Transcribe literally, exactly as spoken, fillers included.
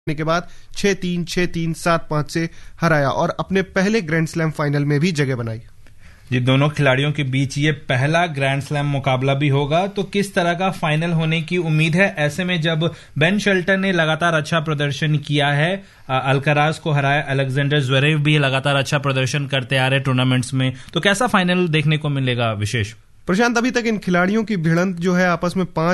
के बाद छह तीन छह तीन सात पांच से हराया और अपने पहले ग्रैंड स्लैम फाइनल में भी जगह बनाई। जी, दोनों खिलाड़ियों के बीच ये पहला ग्रैंड स्लैम मुकाबला भी होगा, तो किस तरह का फाइनल होने की उम्मीद है? ऐसे में जब बेन शेल्टन ने लगातार अच्छा प्रदर्शन किया है, अल्कराज को हराया, अलेक्जेंडर ज़्वेरेव भी लगातार अच्छा प्रदर्शन करते आ रहे टूर्नामेंट्स में, तो कैसा फाइनल देखने को मिलेगा विशेष? प्रशांत, अभी तक इन खिलाड़ियों की भिड़ंत जो है आपस में पांच